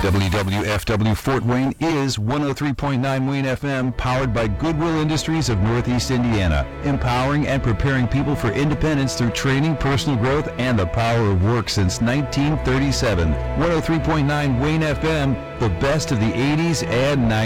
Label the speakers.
Speaker 1: WWFW Fort Wayne is 103.9 Wayne FM, powered by Goodwill Industries of Northeast Indiana, empowering and preparing people for independence through training, personal growth, and the power of work since 1937. 103.9 Wayne FM, the best of the 80s and 90s.